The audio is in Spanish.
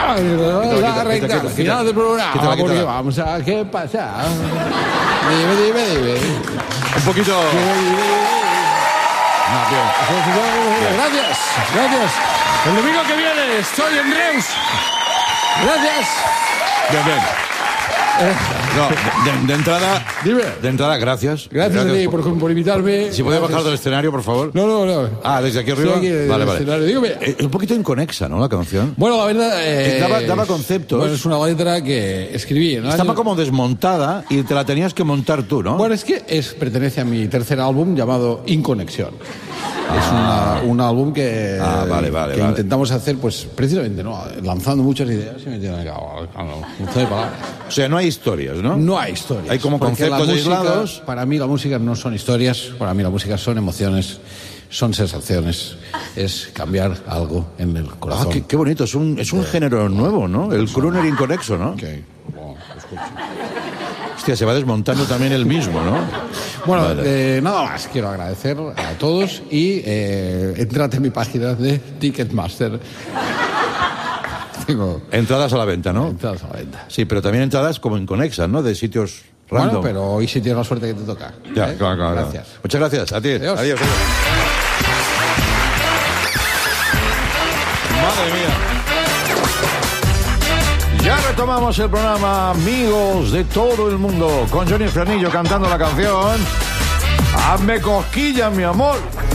La recta final del programa, porque vamos a... ¿Qué pasa? Dime. Un poquito... Gracias. El domingo que viene estoy en Reus. Gracias. Bien. No, de entrada... Dime. De entrada, gracias. Gracias a ti por invitarme. Si puedes bajar del escenario, por favor. No. Ah, ¿desde aquí arriba? Sí, aquí vale. Dígame. Es un poquito inconexa, ¿no, la canción? Bueno, la verdad... Daba conceptos. Bueno, es una letra que escribí, ¿no? Estaba como desmontada y te la tenías que montar tú, ¿no? Bueno, es que pertenece a mi tercer álbum llamado Inconexión. Es un álbum que intentamos hacer, pues, precisamente, ¿no? Lanzando muchas ideas y metiendo en palabras. O sea, no hay historias, ¿no? No hay historias. Hay como conceptos aislados. Para mí la música no son historias, para mí la música son emociones, son sensaciones, es cambiar algo en el corazón. Ah, qué bonito, es un género nuevo, ¿no? El crooner inconexo, ¿no? Ok, bueno, escucho. Hostia, se va desmontando también el mismo, ¿no? Bueno, nada más, quiero agradecer a todos y entrad en mi página de Ticketmaster. Tengo entradas a la venta, ¿no? entradas a la venta. Sí, pero también entradas como inconexas, ¿no? De sitios random. Bueno, pero hoy sí tienes la suerte que te toca. Ya, claro. Gracias. Muchas gracias. A ti. Adiós. Madre mía. Ya retomamos el programa Amigos de todo el mundo con Johnny Frenillo cantando la canción Hazme cosquillas, mi amor.